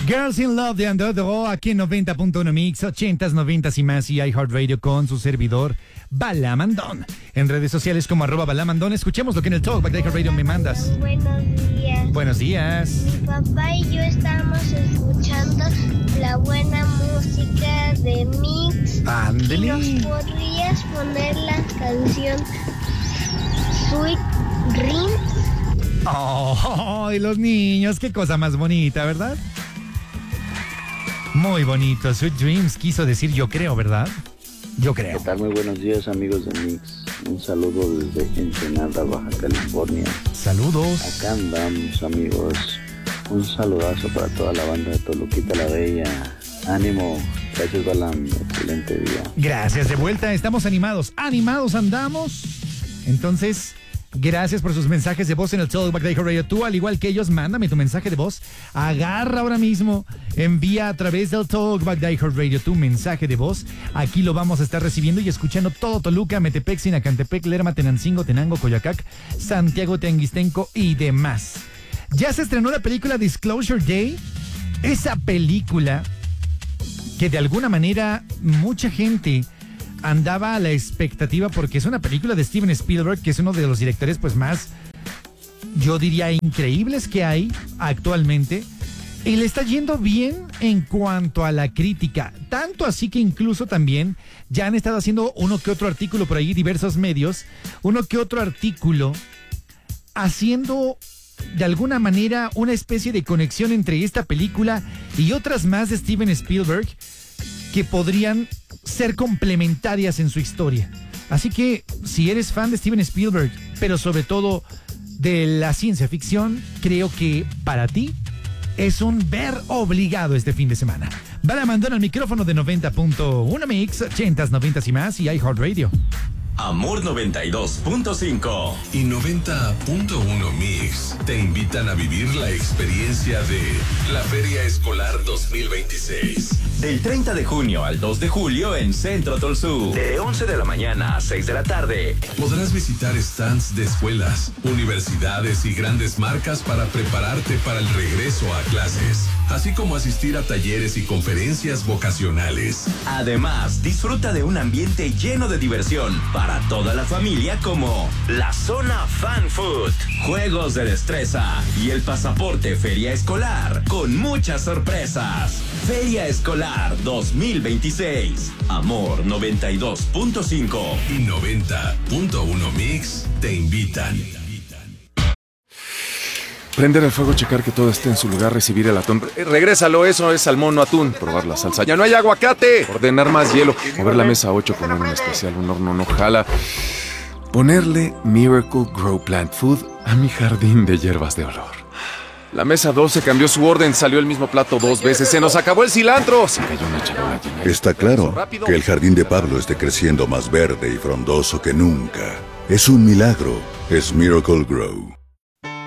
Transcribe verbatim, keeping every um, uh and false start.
Girls in Love de Underdog, aquí en noventa punto uno Mix, ochentas, noventas y más, y iHeartRadio con su servidor Balamandón. En redes sociales como arroba Balamandón. Escuchemos lo que en el Talkback de iHeartRadio me mandas. Buenos días. Buenos días. Mi papá y yo estamos escuchando la buena música de Mix. Ándele. ¿Nos podrías poner la canción Sweet Dreams? Oh, y los niños, qué cosa más bonita, ¿verdad? Muy bonito. Sweet Dreams quiso decir yo creo, ¿verdad? Yo creo. ¿Qué tal? Muy buenos días, amigos de Mix. Un saludo desde Ensenada, Baja California. Saludos. Acá andamos, amigos. Un saludazo para toda la banda de Toluquita la Bella. Ánimo. Gracias, Balam. Excelente día. Gracias, de vuelta. Estamos animados. Animados andamos. Entonces, gracias por sus mensajes de voz en el Talkback de iHeartRadio. Tú, al igual que ellos, mándame tu mensaje de voz. Agarra ahora mismo. Envía a través del Talkback de iHeartRadio tu mensaje de voz. Aquí lo vamos a estar recibiendo y escuchando todo Toluca, Metepec, Sinacantepec, Lerma, Tenancingo, Tenango, Coyoacac, Santiago, Teanguistenco y demás. Ya se estrenó la película Disclosure Day. Esa película que de alguna manera mucha gente andaba a la expectativa porque es una película de Steven Spielberg, que es uno de los directores pues más, yo diría, increíbles que hay actualmente. Y le está yendo bien en cuanto a la crítica, tanto así que incluso también ya han estado haciendo uno que otro artículo por ahí, diversos medios, uno que otro artículo haciendo de alguna manera una especie de conexión entre esta película y otras más de Steven Spielberg que podrían ser complementarias en su historia. Así que si eres fan de Steven Spielberg, pero sobre todo de la ciencia ficción, creo que para ti es un ver obligado este fin de semana. Balamandón al micrófono de noventa punto uno Mix, ochentas, noventas y más, y iHeartRadio. Amor noventa y dos punto cinco y noventa punto uno Mix te invitan a vivir la experiencia de la Feria Escolar dos mil veintiséis. Del treinta de junio al dos de julio en Centro Tolsú. De once de la mañana a seis de la tarde. Podrás visitar stands de escuelas, universidades y grandes marcas para prepararte para el regreso a clases, así como asistir a talleres y conferencias vocacionales. Además, disfruta de un ambiente lleno de diversión para toda la familia, como la zona Fan Food, juegos de destreza y el pasaporte Feria Escolar con muchas sorpresas. Feria Escolar dos mil veintiséis. Amor noventa y dos punto cinco y noventa punto uno Mix te invitan. Prender el fuego, checar que todo esté en su lugar, recibir el atún. Eh, regrésalo, eso es salmón, no atún. Probar la salsa. ¡Ya no hay aguacate! Ordenar más hielo. Mover la mesa a ocho con un especial. Un horno no jala. Ponerle Miracle Grow Plant Food a mi jardín de hierbas de olor. La mesa doce cambió su orden, salió el mismo plato dos veces. ¡Se nos acabó el cilantro! Se cayó una charola llena. Está claro que el jardín de Pablo esté creciendo más verde y frondoso que nunca. Es un milagro. Es Miracle Grow.